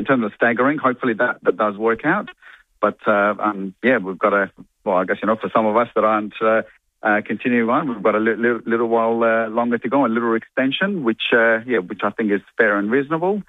In terms of staggering, hopefully that does work out. But, we've got for some of us that aren't continuing on, we've got a little while longer to go, a little extension, which I think is fair and reasonable.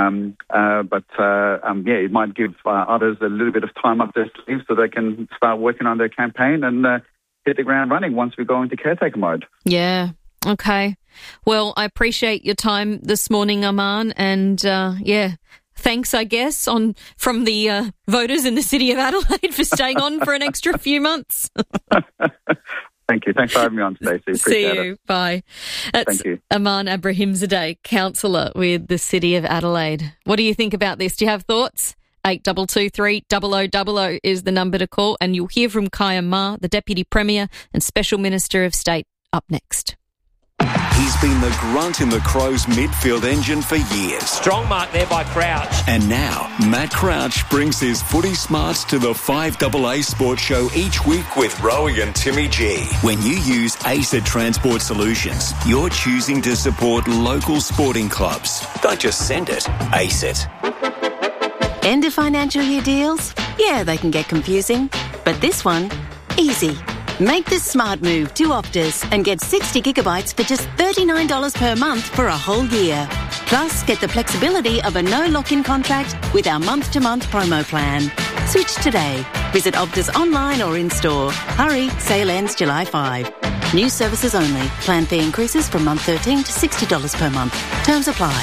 It might give others a little bit of time up their sleeves so they can start working on their campaign and hit the ground running once we go into caretaker mode. Yeah. Okay. Well, I appreciate your time this morning, Aman, and thanks, I guess, from the voters in the City of Adelaide for staying on for an extra few months. Thank you. Thanks for having me on, Stacey. See you. It. Bye. That's Thank you. Aman Abrahimzadeh, councillor with the City of Adelaide. What do you think about this? Do you have thoughts? 8223 0000 is the number to call, and you'll hear from Kaya Ma, the Deputy Premier and Special Minister of State, up next. He's been the grunt in the Crows midfield engine for years. Strong mark there by Crouch. And now, Matt Crouch brings his footy smarts to the 5AA Sports Show each week with Rowie and Timmy G. When you use ACET Transport Solutions, you're choosing to support local sporting clubs. Don't just send it, ACET. End of financial year deals? Yeah, they can get confusing. But this one, easy. Make the smart move to Optus and get 60 gigabytes for just $39 per month for a whole year. Plus, get the flexibility of a no lock-in contract with our month-to-month promo plan. Switch today. Visit Optus online or in-store. Hurry, sale ends July 5. New services only. Plan fee increases from month 13 to $60 per month. Terms apply.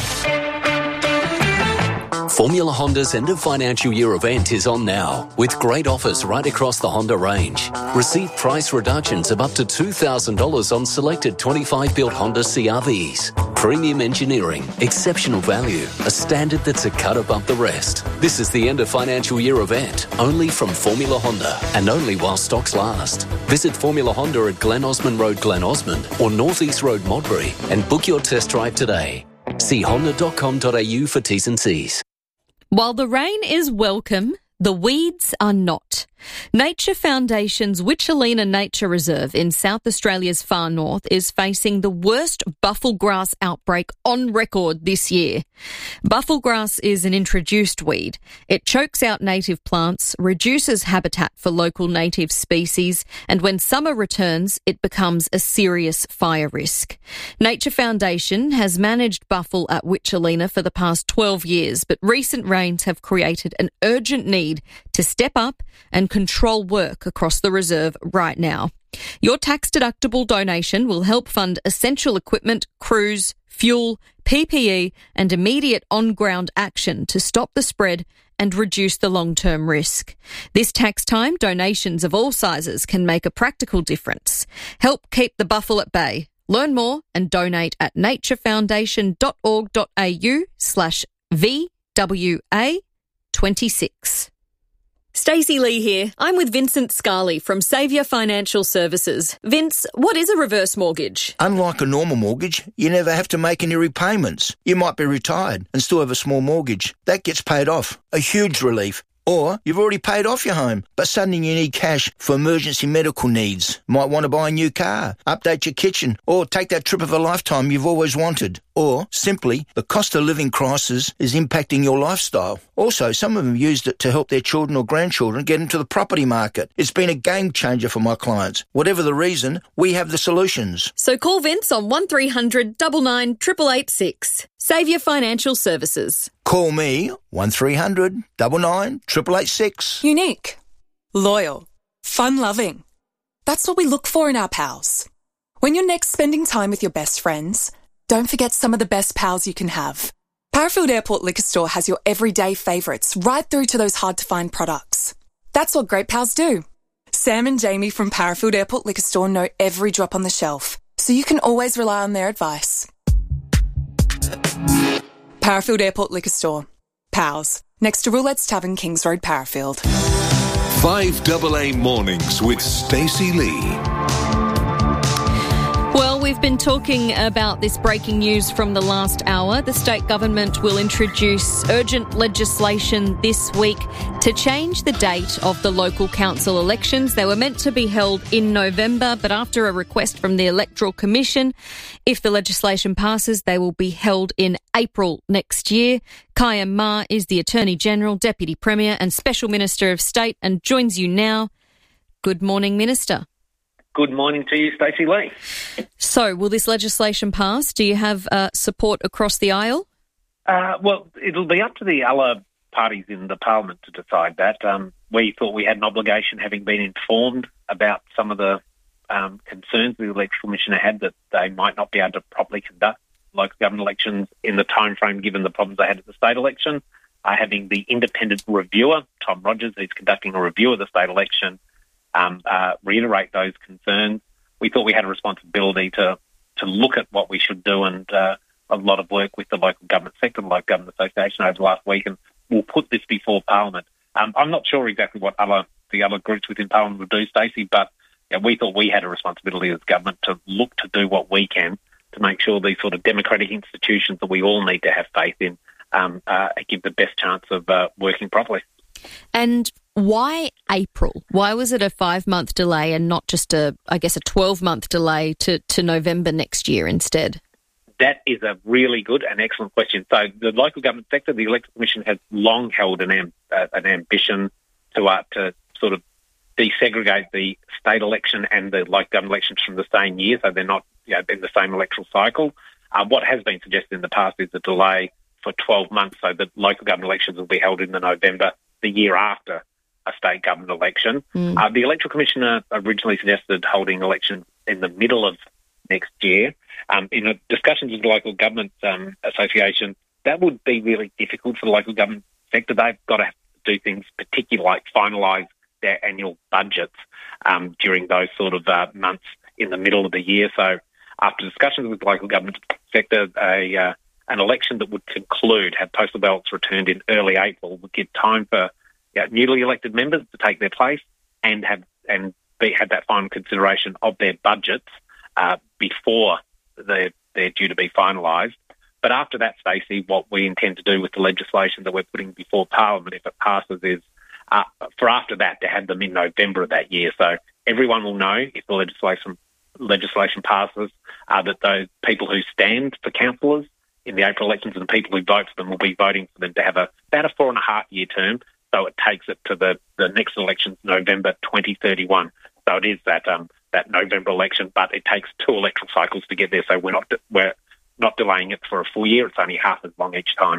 Formula Honda's end of financial year event is on now, with great offers right across the Honda range. Receive price reductions of up to $2,000 on selected 25-built Honda CR-Vs. Premium engineering, exceptional value, a standard that's a cut above the rest. This is the end of financial year event, only from Formula Honda, and only while stocks last. Visit Formula Honda at Glen Osmond Road, Glen Osmond, or North East Road, Modbury, and book your test drive today. See honda.com.au for T's and C's. While the rain is welcome, the weeds are not. Nature Foundation's Witchelina Nature Reserve in South Australia's far north is facing the worst bufflegrass outbreak on record this year. Bufflegrass is an introduced weed. It chokes out native plants, reduces habitat for local native species, and when summer returns, it becomes a serious fire risk. Nature Foundation has managed buffle at Witchelina for the past 12 years, but recent rains have created an urgent need to step up and control work across the reserve right now. Your tax-deductible donation will help fund essential equipment, crews, fuel, PPE and immediate on-ground action to stop the spread and reduce the long-term risk. This tax time, donations of all sizes can make a practical difference. Help keep the buffle at bay. Learn more and donate at naturefoundation.org.au/VWA26. Stacey Lee here. I'm with Vincent Scarley from Saviour Financial Services. Vince, what is a reverse mortgage? Unlike a normal mortgage, you never have to make any repayments. You might be retired and still have a small mortgage. That gets paid off. A huge relief. Or you've already paid off your home, but suddenly you need cash for emergency medical needs. Might want to buy a new car, update your kitchen, or take that trip of a lifetime you've always wanted. Or, simply, the cost of living crisis is impacting your lifestyle. Also, some of them used it to help their children or grandchildren get into the property market. It's been a game changer for my clients. Whatever the reason, we have the solutions. So call Vince on 1300 99 886. Saviour Financial Services. Call me 1300 99 886. Unique, loyal, fun-loving. That's what we look for in our pals. When you're next spending time with your best friends, don't forget some of the best pals you can have. Parafield Airport Liquor Store has your everyday favourites right through to those hard-to-find products. That's what great pals do. Sam and Jamie from Parafield Airport Liquor Store know every drop on the shelf, so you can always rely on their advice. Parafield Airport Liquor Store. Pals. Next to Roulette's Tavern, Kings Road, Parafield. 5AA Mornings with Stacey Lee. Well, we've been talking about this breaking news from the last hour. The state government will introduce urgent legislation this week to change the date of the local council elections. They were meant to be held in November, but after a request from the Electoral Commission, if the legislation passes, they will be held in April next year. Kaya Ma is the Attorney-General, Deputy Premier and Special Minister of State and joins you now. Good morning, Minister. Good morning to you, Stacey Lee. So, will this legislation pass? Do you have support across the aisle? Well, it'll be up to the other parties in the parliament to decide that. We thought we had an obligation, having been informed about some of the concerns the Electoral Commissioner had, that they might not be able to properly conduct local government elections in the time frame given the problems they had at the state election. Having the independent reviewer, Tom Rogers, who's conducting a review of the state election, reiterate those concerns. We thought we had a responsibility to look at what we should do, and a lot of work with the local government sector, the local government association over the last week, and we'll put this before Parliament. I'm not sure exactly what the other groups within Parliament will do, Stacey, but we thought we had a responsibility as government to look to do what we can to make sure these sort of democratic institutions that we all need to have faith in give the best chance of working properly. And why April? Why was it a 5-month delay and not just a 12-month delay to November next year instead? That is a really good and excellent question. So the local government sector, the Electoral Commission has long held an ambition to sort of desegregate the state election and the local government elections from the same year, so they're not in the same electoral cycle. What has been suggested in the past is a delay for 12 months, so that local government elections will be held in November the year after a state government election. The Electoral Commissioner originally suggested holding elections in the middle of next year. In discussions with the Local Government Association, that would be really difficult for the local government sector. They've got to do things particularly like finalise their annual budgets during those sort of months in the middle of the year. So after discussions with the local government sector, an election that would conclude, have postal ballots returned in early April, would give time for newly elected members to take their place and have that final consideration of their budgets before they're due to be finalised. But after that, Stacey, what we intend to do with the legislation that we're putting before Parliament, if it passes, is for after that to have them in November of that year. So everyone will know if the legislation passes that those people who stand for councillors in the April elections and the people who vote for them will be voting for them to have about a 4.5-year term. So it takes it to the next election, November 2031. So it is that November election, but it takes 2 electoral cycles to get there. So we're not delaying it for a full year. It's only half as long each time.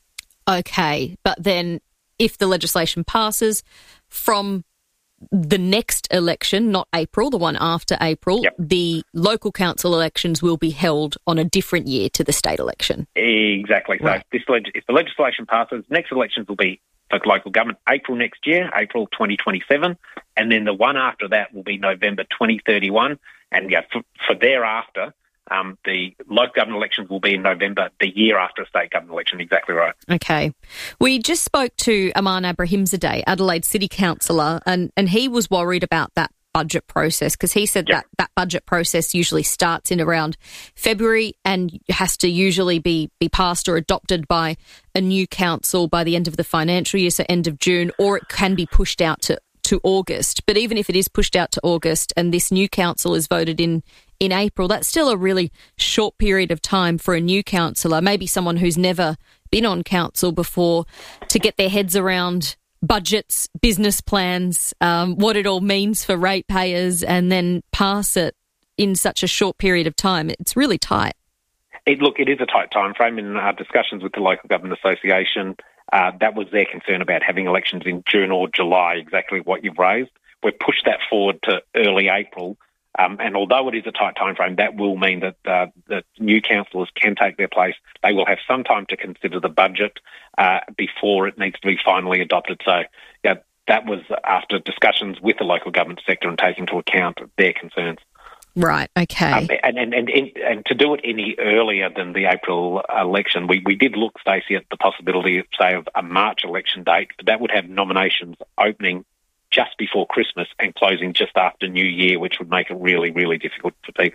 Okay, but then if the legislation passes from the next election, not April, the one after April, the local council elections will be held on a different year to the state election. Exactly. Right. So if the legislation passes, next elections will be for local government April next year, April 2027, and then the one after that will be November 2031. And for thereafter, the local government elections will be in November the year after a state government election. Exactly right. Okay. We just spoke to Aman Abrahimzadeh, Adelaide City Councillor, and he was worried about that budget process because he said that budget process usually starts in around February and has to usually be passed or adopted by a new council by the end of the financial year, so end of June, or it can be pushed out to August. But even if it is pushed out to August and this new council is voted in April, that's still a really short period of time for a new councillor, maybe someone who's never been on council before, to get their heads around budgets, business plans, what it all means for ratepayers, and then pass it in such a short period of time. It's really tight. It is a tight time frame. In our discussions with the Local Government Association, that was their concern about having elections in June or July, exactly what you've raised. We've pushed that forward to early April. And although it is a tight time frame, that will mean that new councillors can take their place. They will have some time to consider the budget before it needs to be finally adopted. So that was after discussions with the local government sector and taking into account their concerns. Right, okay. And to do it any earlier than the April election, we did look, Stacey, at the possibility, say, of a March election date, but that would have nominations opening just before Christmas and closing just after New Year, which would make it really, really difficult for people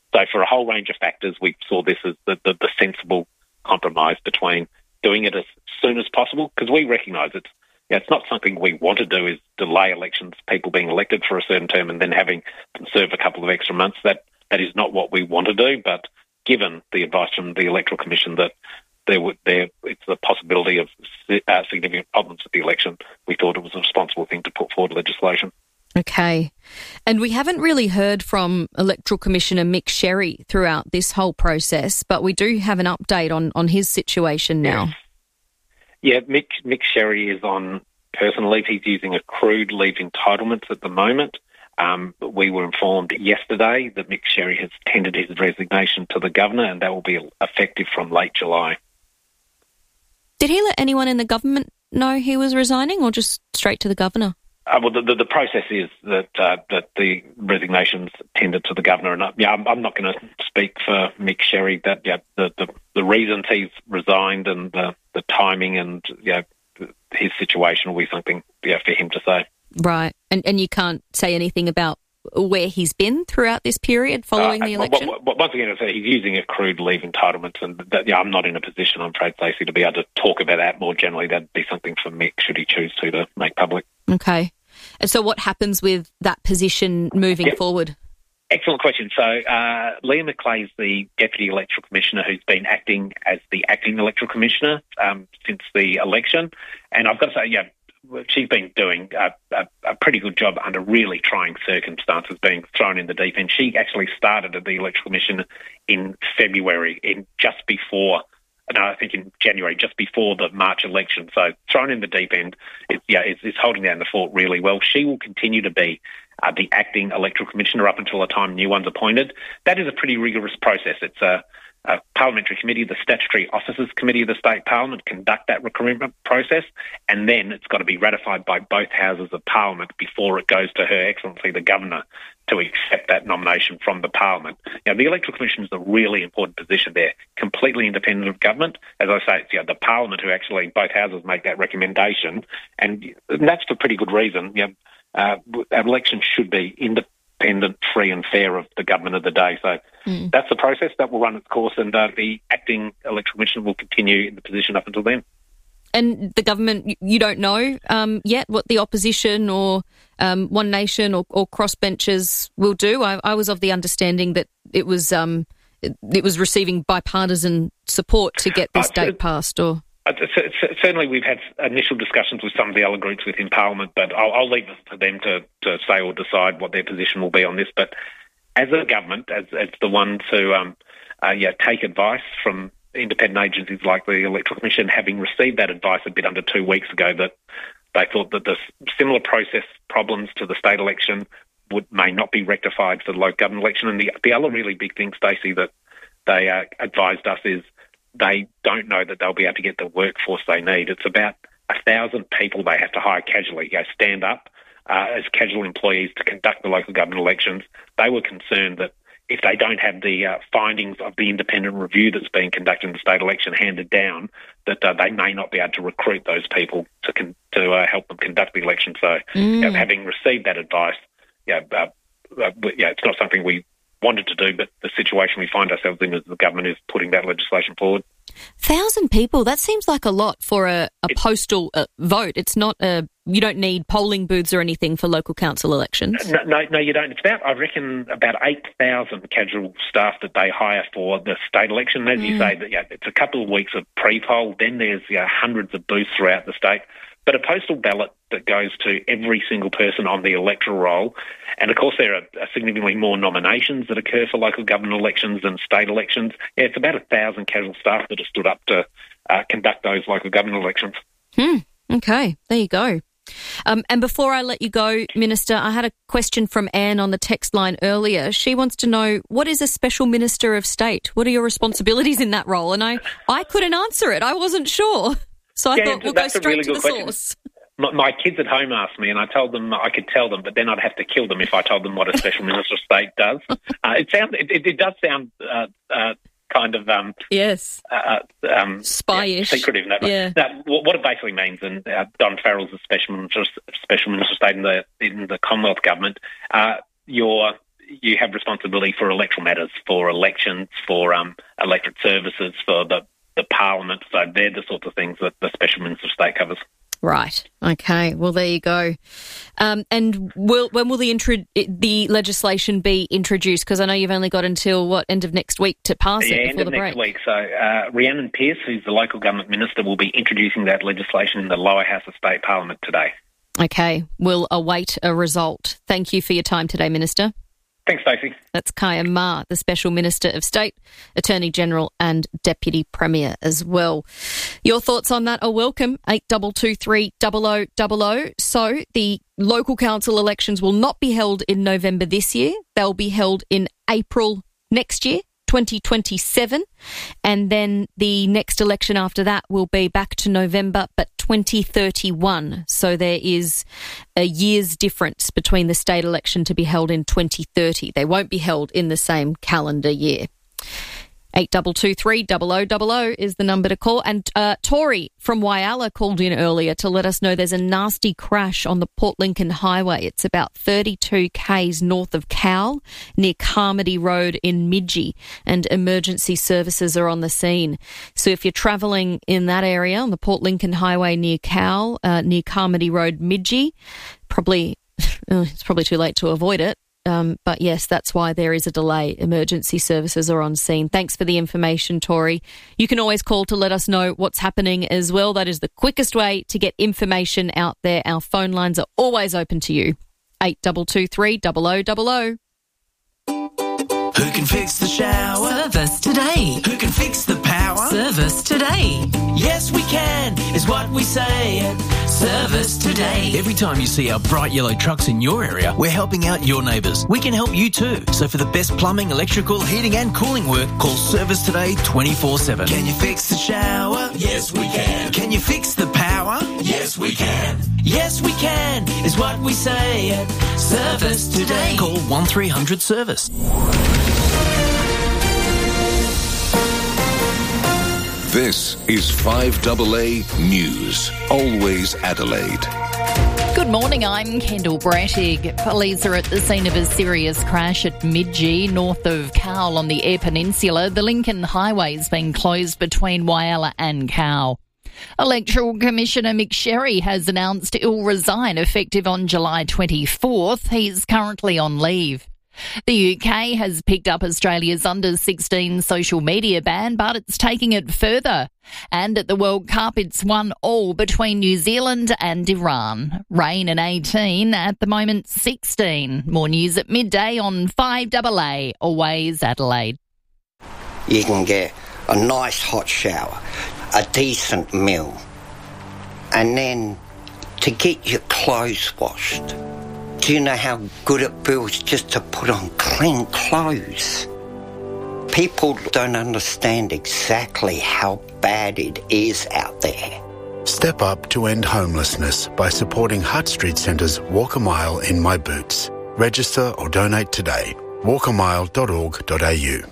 So for a whole range of factors, we saw this as the sensible compromise between doing it as soon as possible, because we recognise it's not something we want to do, is delay elections, people being elected for a certain term and then having to serve a couple of extra months. That is not what we want to do, but given the advice from the Electoral Commission that it's the possibility of significant problems with the election, we thought it was a responsible thing to put forward legislation. Okay. And we haven't really heard from Electoral Commissioner Mick Sherry throughout this whole process, but we do have an update on his situation now. Yeah, Mick Sherry is on personal leave. He's using accrued leave entitlements at the moment. We were informed yesterday that Mick Sherry has tendered his resignation to the Governor, and that will be effective from late July. Did he let anyone in the government know he was resigning, or just straight to the Governor? Well, the process is that the resignation's tendered to the Governor, and I'm not going to speak for Mick Sherry. That the reasons he's resigned and the timing and his situation will be something for him to say. Right, and you can't say anything about where he's been throughout this period following the election? Once again, he's using accrued leave entitlements, and I'm not in a position, I'm afraid, Stacey, to be able to talk about that more generally. That'd be something for Mick, should he choose to make public. Okay. And so what happens with that position moving forward? Excellent question. So Leah McClay is the Deputy Electoral Commissioner who's been acting as the Acting Electoral Commissioner since the election. And I've got to say, she's been doing a pretty good job under really trying circumstances, being thrown in the deep end. She actually started at the Electoral Commission in February, in January, just before the March election. So thrown in the deep end, it's holding down the fort really well. She will continue to be the Acting Electoral Commissioner up until the time new one's appointed. That is a pretty rigorous process. It's a parliamentary committee, the Statutory Officers Committee of the State Parliament, conduct that recruitment process, and then it's got to be ratified by both houses of Parliament before it goes to Her Excellency the Governor to accept that nomination from the Parliament. The Electoral Commission is a really important position there, completely independent of government. As I say, it's the Parliament who actually, both houses make that recommendation, and that's for pretty good reason. Elections should be independent, free and fair of the government of the day. So that's the process that will run its course, and the Acting Electoral Commission will continue in the position up until then. And the government, you don't know yet what the opposition or One Nation or crossbenchers will do? I was of the understanding that it was receiving bipartisan support to get this date passed, or... Certainly we've had initial discussions with some of the other groups within Parliament, but I'll leave it for them to say or decide what their position will be on this. But as a government, as the one to take advice from independent agencies like the Electoral Commission, having received that advice a bit under 2 weeks ago, that they thought that the similar process problems to the state election may not be rectified for the local government election. And the other really big thing, Stacey, that they advised us is they don't know that they'll be able to get the workforce they need. It's about 1,000 people they have to hire casually, stand up as casual employees to conduct the local government elections. They were concerned that if they don't have the findings of the independent review that's being conducted in the state election handed down, that they may not be able to recruit those people to help them conduct the election. So having received that advice, it's not something we wanted to do, but the situation we find ourselves in is the government is putting that legislation forward. 1,000 people, that seems like a lot for a postal vote. It's not you don't need polling booths or anything for local council elections. No, you don't. It's I reckon, about 8,000 casual staff that they hire for the state election. As you say, it's a couple of weeks of pre-poll, then there's hundreds of booths throughout the state. But a postal ballot that goes to every single person on the electoral roll, and of course there are significantly more nominations that occur for local government elections than state elections. It's about 1,000 casual staff that have stood up to conduct those local government elections. Okay, there you go. And before I let you go, Minister, I had a question from Anne on the text line earlier. She wants to know, what is a Special Minister of State? What are your responsibilities in that role? And I couldn't answer it. I wasn't sure. So I thought we'll go straight to the source. My kids at home asked me, and I told them I could tell them, but then I'd have to kill them if I told them what a Special Minister of State does. It does sound kind of spy-ish, secretive. Yeah. Now, what it basically means, and Don Farrell's the Special Minister of State in the Commonwealth government. Your you have responsibility for electoral matters, for elections, for electorate services, for the Parliament. So they're the sorts of things that the Special Minister of State covers. Right. Okay. Well, there you go. And when will the legislation be introduced? Because I know you've only got until, end of next week to pass it before end of the break. next week. So Rhiannon Pearce, who's the local government minister, will be introducing that legislation in the lower house of State Parliament today. Okay. We'll await a result. Thank you for your time today, Minister. Thanks, Stacey. That's Kaya Ma, the Special Minister of State, Attorney General and Deputy Premier as well. Your thoughts on that are welcome, 8223 0000. So the local council elections will not be held in November this year. They'll be held in April next year, 2027. And then the next election after that will be back to November, but 2031. So there is a year's difference between the state election to be held in 2030. They won't be held in the same calendar year. 8223 0000 is the number to call. And Tori from Whyalla called in earlier to let us know there's a nasty crash on the Port Lincoln Highway. It's about 32 k's north of Cowell, near Carmody Road in Midgey, and emergency services are on the scene. So if you're travelling in that area on the Port Lincoln Highway near Cowell, near Carmody Road, Midgey, it's probably too late to avoid it. But yes, that's why there is a delay. Emergency services are on scene. Thanks for the information, Tori. You can always call to let us know what's happening as well. That is the quickest way to get information out there. Our phone lines are always open to you. 8223 0000. Who can fix the shower? Service Today. Who can fix the power? Service Today. Yes, we can, is what we say at Service Today. Every time you see our bright yellow trucks in your area, we're helping out your neighbours. We can help you too. So for the best plumbing, electrical, heating and cooling work, call Service Today 24/7. Can you fix the shower? Yes, we can. Can you fix the power? Yes, we can. Yes, we can, is what we say at Service Today. Call 1300 Service. This is 5AA News, always Adelaide. Good morning, I'm Kendall Brattig. Police are at the scene of a serious crash at Midgey, north of Cowell on the Eyre Peninsula. The Lincoln Highway has been closed between Whyalla and Cowell. Electoral Commissioner Mick Sherry has announced he'll resign effective on July 24th. He's currently on leave. The UK has picked up Australia's under-16 social media ban, but it's taking it further. And at the World Cup, it's 1-1 between New Zealand and Iran. Rain in 18, at the moment 16. More news at midday on 5AA, always Adelaide. You can get a nice hot shower, a decent meal, and then to get your clothes washed. Do you know how good it feels just to put on clean clothes? People don't understand exactly how bad it is out there. Step up to end homelessness by supporting Hutt Street Centre's Walk a Mile in My Boots. Register or donate today. walkamile.org.au.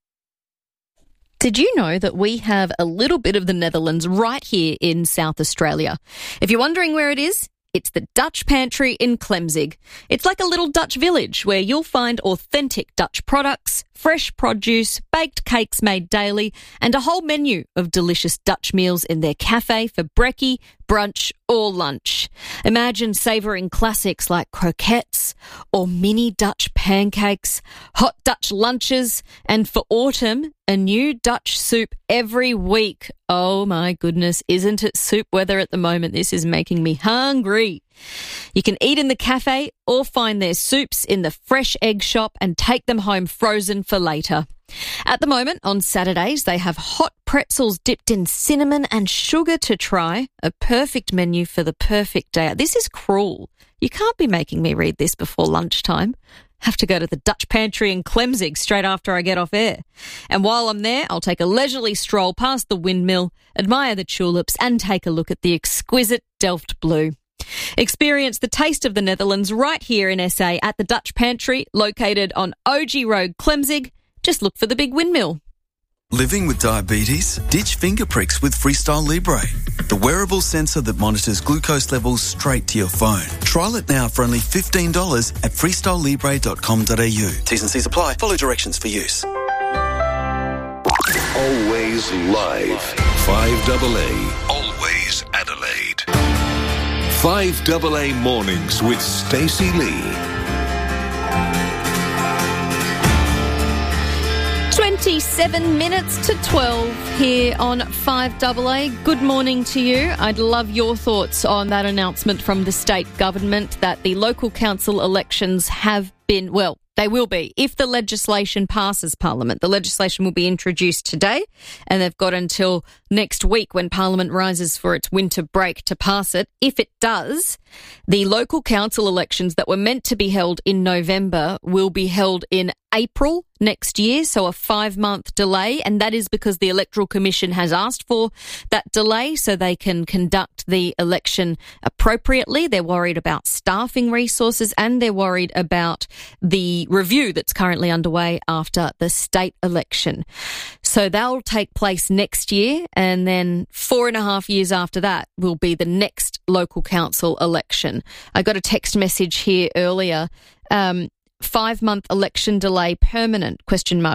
Did you know that we have a little bit of the Netherlands right here in South Australia? If you're wondering where it is, it's the Dutch Pantry in Klemzig. It's like a little Dutch village where you'll find authentic Dutch products, fresh produce, baked cakes made daily, and a whole menu of delicious Dutch meals in their cafe for brekkie, brunch or lunch. Imagine savouring classics like croquettes or mini Dutch pancakes, hot Dutch lunches, and for autumn, a new Dutch soup every week. Oh my goodness, isn't it soup weather at the moment? This is making me hungry. You can eat in the cafe or find their soups in the fresh egg shop and take them home frozen for later. At the moment, on Saturdays, they have hot pretzels dipped in cinnamon and sugar to try. A perfect menu for the perfect day. This is cruel. You can't be making me read this before lunchtime. Have to go to the Dutch Pantry in Klemzig straight after I get off air. And while I'm there, I'll take a leisurely stroll past the windmill, admire the tulips and take a look at the exquisite Delft Blue. Experience the taste of the Netherlands right here in SA at the Dutch Pantry, located on OG Road, Klemzig. Just look for the big windmill. Living with diabetes? Ditch finger pricks with Freestyle Libre, the wearable sensor that monitors glucose levels straight to your phone. Trial it now for only $15 at freestylelibre.com.au. T's and C's apply. Follow directions for use. Always live. 5AA. Always Adelaide. 5AA Mornings with Stacey Lee. 27 minutes to 12 here on 5AA. Good morning to you. I'd love your thoughts on that announcement from the state government that the local council elections have been, well, they will be. If the legislation passes Parliament, the legislation will be introduced today and they've got until next week when Parliament rises for its winter break to pass it. If it does, the local council elections that were meant to be held in November will be held in April next year, so a 5-month delay, and that is because the Electoral Commission has asked for that delay so they can conduct the election appropriately. They're worried about staffing resources and they're worried about the review that's currently underway after the state election. So they'll take place next year, and then 4.5 years after that will be the next local council election. I got a text message here earlier. 5-month election delay permanent? ? No? ?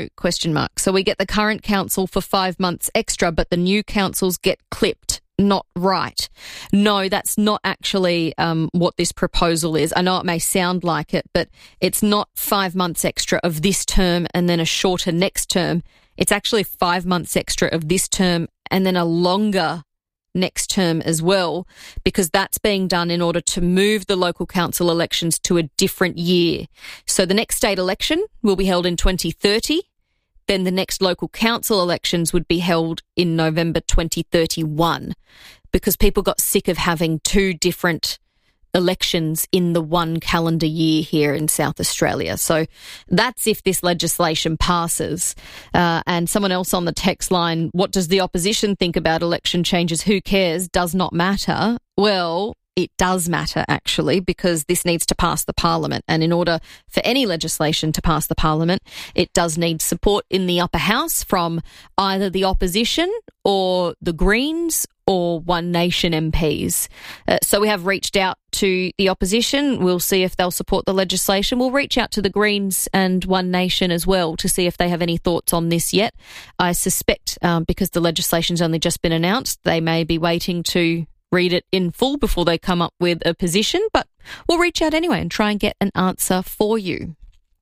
So we get the current council for 5 months extra, but the new councils get clipped. Not right. No, that's not actually what this proposal is. I know it may sound like it, but it's not 5 months extra of this term and then a shorter next term. It's actually 5 months extra of this term and then a longer next term as well, because that's being done in order to move the local council elections to a different year. So the next state election will be held in 2030. Then the next local council elections would be held in November 2031, because people got sick of having two different elections in the one calendar year here in South Australia. So that's if this legislation passes. And someone else on the text line, what does the opposition think about election changes? Who cares? Does not matter. Well, it does matter, actually, because this needs to pass the Parliament. And in order for any legislation to pass the Parliament, it does need support in the upper house from either the opposition or the Greens or One Nation MPs. So we have reached out to the opposition. We'll see if they'll support the legislation. We'll reach out to the Greens and One Nation as well to see if they have any thoughts on this yet. I suspect because the legislation's only just been announced, they may be waiting to read it in full before they come up with a position, but we'll reach out anyway and try and get an answer for you.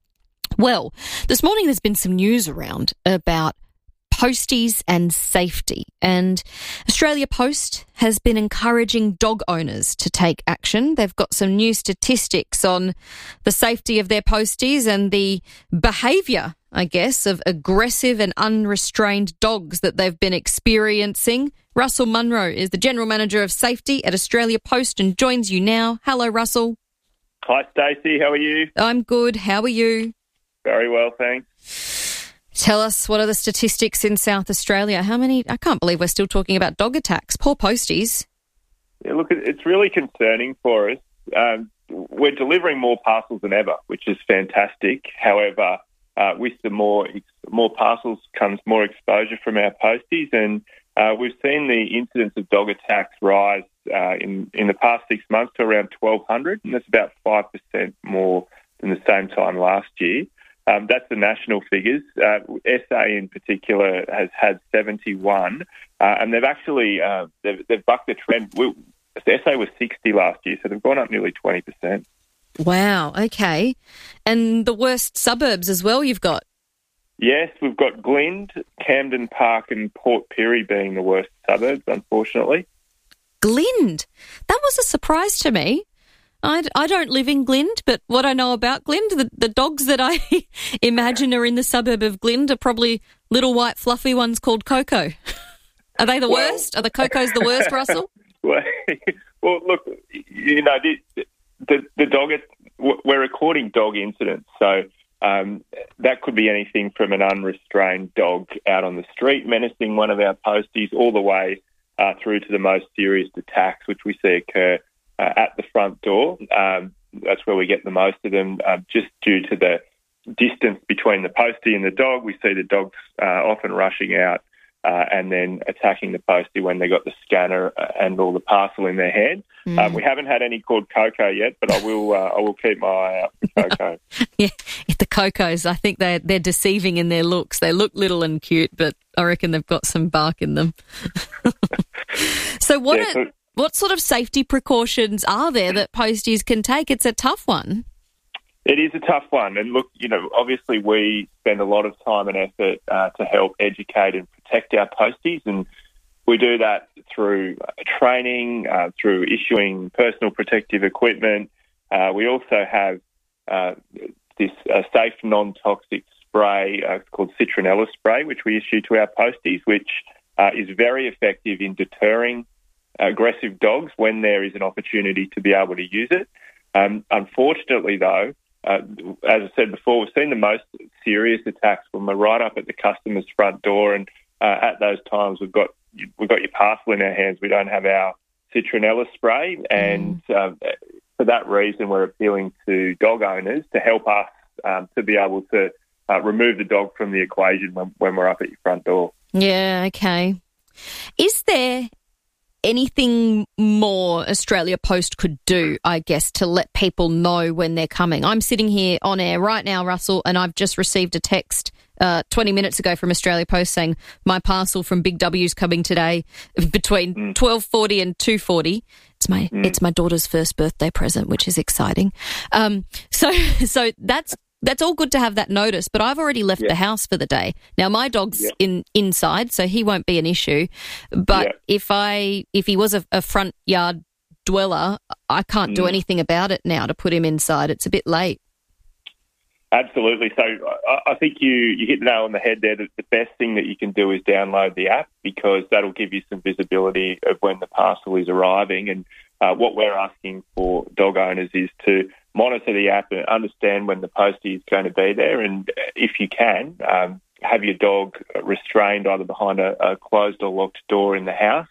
Well, this morning there's been some news around about posties and safety, and Australia Post has been encouraging dog owners to take action. They've got some new statistics on the safety of their posties and the behaviour, I guess, of aggressive and unrestrained dogs that they've been experiencing. Russell Munro is the General Manager of Safety at Australia Post and joins you now. Hello, Russell. Hi, Stacey. How are you? I'm good. How are you? Very well, thanks. Tell us, what are the statistics in South Australia? How many? I can't believe we're still talking about dog attacks. Poor posties. Yeah, look, it's really concerning for us. We're delivering more parcels than ever, which is fantastic. However, with the more parcels comes more exposure from our posties, and we've seen the incidence of dog attacks rise in the past 6 months to around 1,200, and that's about 5% more than the same time last year. That's the national figures. SA in particular has had 71, and they've actually they've bucked the trend. SA was 60 last year, so they've gone up nearly 20%. Wow, okay. And the worst suburbs as well you've got? Yes, we've got Glynde, Camden Park and Port Pirie being the worst suburbs, unfortunately. Glynde? That was a surprise to me. I don't live in Glynde, but what I know about Glynde, the dogs that I imagine are in the suburb of Glynde are probably little white fluffy ones called Coco. Are they the worst? Are the Cocos the worst, Russell? Well, look, you know, the dog, we're recording dog incidents, so that could be anything from an unrestrained dog out on the street menacing one of our posties all the way through to the most serious attacks, which we see occur at the front door. That's where we get the most of them, just due to distance between the postie and the dog. We see the dogs often rushing out and then attacking the postie when they got the scanner and all the parcel in their hand. We haven't had any called Coco yet, but I will keep my eye out for Coco. Yeah, the Cocos, I think they're deceiving in their looks. They look little and cute, but I reckon they've got some bark in them. So what sort of safety precautions are there that posties can take? It's a tough one. It is a tough one. And look, obviously we spend a lot of time and effort to help educate and protect our posties, and we do that through training, through issuing personal protective equipment. We also have this safe non-toxic spray called citronella spray, which we issue to our posties, which is very effective in deterring aggressive dogs when there is an opportunity to be able to use it. Unfortunately, though, as I said before, we've seen the most serious attacks when we're right up at the customer's front door, and at those times we've got your parcel in our hands. We don't have our citronella spray, and for that reason, we're appealing to dog owners to help us to be able to remove the dog from the equation when we're up at your front door. Yeah, okay. Is there anything more Australia Post could do, I guess, to let people know when they're coming? I'm sitting here on air right now, Russell, and I've just received a text 20 minutes ago from Australia Post saying my parcel from Big W's coming today between 12:40 and 2:40. It's my daughter's first birthday present, which is exciting. So that's all good to have that notice, but I've already left the house for the day. Now, my dog's inside, so he won't be an issue. But if he was a front yard dweller, I can't do anything about it now to put him inside. It's a bit late. Absolutely. So I think you hit the nail on the head there. That the best thing that you can do is download the app, because that'll give you some visibility of when the parcel is arriving. And what we're asking for dog owners is to monitor the app and understand when the postie is going to be there. And if you can, have your dog restrained either behind a closed or locked door in the house.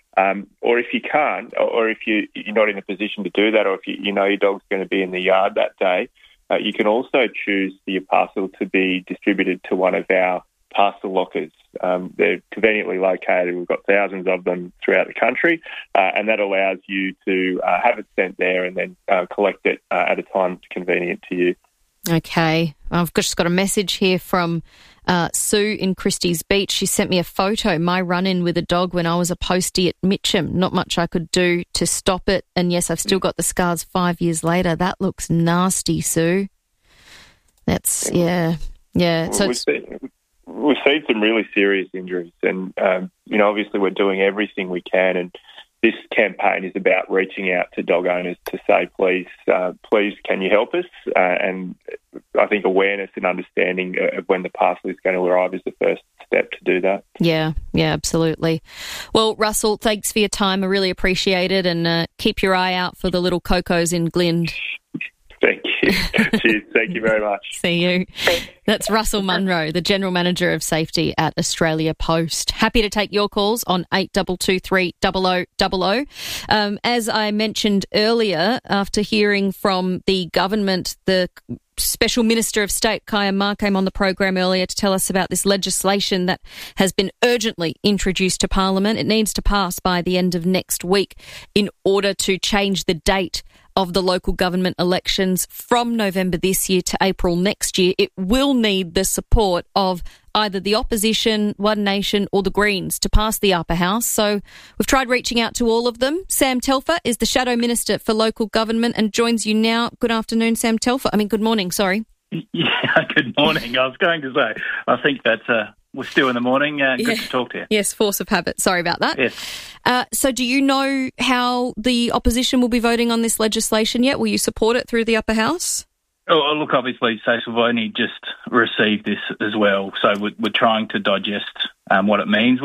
Or if you can't, or if you're not in a position to do that, or if you know your dog's going to be in the yard that day, you can also choose for your parcel to be distributed to one of our parcel lockers. They're conveniently located. We've got thousands of them throughout the country, and that allows you to have it sent there and then collect it at a time convenient to you. Okay. I've just got a message here from Sue in Christie's Beach. She sent me a photo, my run-in with a dog when I was a postie at Mitcham. Not much I could do to stop it. And yes, I've still got the scars 5 years later. That looks nasty, Sue. That's, yeah. So we've seen some really serious injuries, and, obviously we're doing everything we can, and this campaign is about reaching out to dog owners to say, please, can you help us? And I think awareness and understanding of when the parcel is going to arrive is the first step to do that. Yeah, absolutely. Well, Russell, thanks for your time. I really appreciate it, and keep your eye out for the little Cocos in Glynde. Thank you. Cheers. Thank you very much. See you. That's Russell Munro, the General Manager of Safety at Australia Post. Happy to take your calls on 8223 0000. As I mentioned earlier, after hearing from the government, the Special Minister of State, Kaya Ma, came on the program earlier to tell us about this legislation that has been urgently introduced to Parliament. It needs to pass by the end of next week in order to change the date of the local government elections from November this year to April next year. It will need the support of either the opposition, One Nation or the Greens to pass the upper house. So we've tried reaching out to all of them. Sam Telfer is the Shadow Minister for Local Government and joins you now. Good afternoon, Sam Telfer. Good morning, sorry. Yeah, good morning. I was going to say, I think that we're still in the morning. Good to talk to you. Yes, force of habit. Sorry about that. Yes. So do you know how the opposition will be voting on this legislation yet? Will you support it through the upper house? Oh, look, obviously, we've only just received this as well, so we're trying to digest what it means.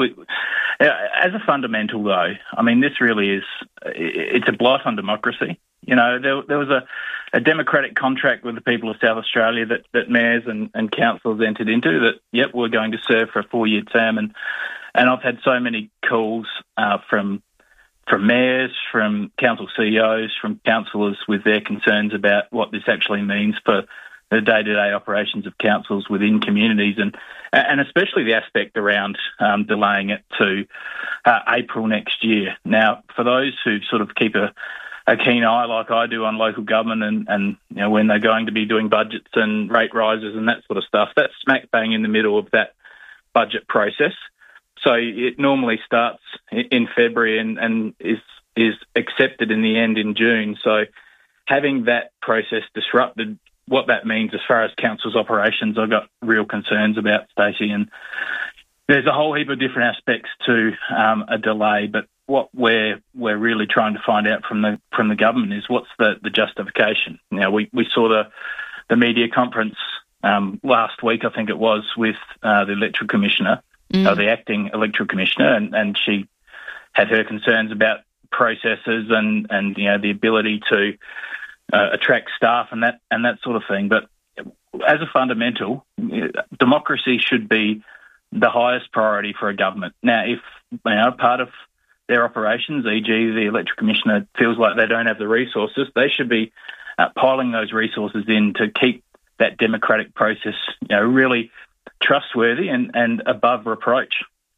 As a fundamental, though, this really is, it's a blight on democracy. There was a democratic contract with the people of South Australia that mayors and councils entered into that, we're going to serve for a 4-year term. And I've had so many calls from mayors, from council CEOs, from councillors with their concerns about what this actually means for the day-to-day operations of councils within communities, and especially the aspect around delaying it to April next year. Now, for those who sort of keep a keen eye, like I do, on local government and when they're going to be doing budgets and rate rises and that sort of stuff, that's smack bang in the middle of that budget process. So it normally starts in February and is accepted in the end in June. So having that process disrupted, what that means as far as council's operations, I've got real concerns about, Stacey. And there's a whole heap of different aspects to a delay, but what we're really trying to find out from the government is what's the justification. Now, we saw the media conference last week, I think it was, with the Electoral Commissioner, or the acting Electoral Commissioner, and she had her concerns about processes and the ability to attract staff and that sort of thing. But as a fundamental, democracy should be the highest priority for a government. Now, if part of their operations, e.g. the Electoral Commissioner, feels like they don't have the resources, they should be piling those resources in to keep that democratic process really trustworthy and above reproach.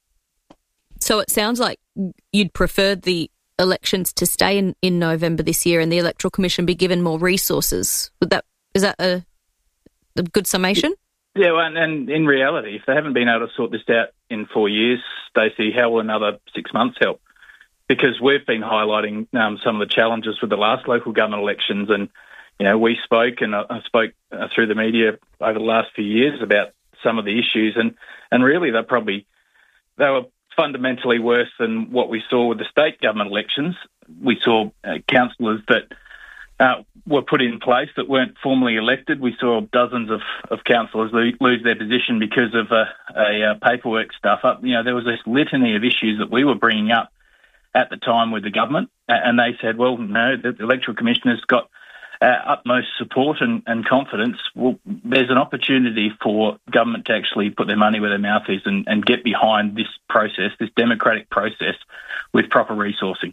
So it sounds like you'd prefer the elections to stay in November this year and the Electoral Commission be given more resources. Is that a good summation? Yeah, well, and in reality, if they haven't been able to sort this out in 4 years, Stacey, how will another 6 months help? Because we've been highlighting some of the challenges with the last local government elections, and we spoke, and I spoke through the media over the last few years about some of the issues, and really they were fundamentally worse than what we saw with the state government elections. We saw councillors that were put in place that weren't formally elected. We saw dozens of councillors lose their position because of a paperwork stuff up. There was this litany of issues that we were bringing up at the time with the government, and they said, well, no, the Electoral Commissioner's got utmost support and confidence. Well, there's an opportunity for government to actually put their money where their mouth is and get behind this process, this democratic process, with proper resourcing.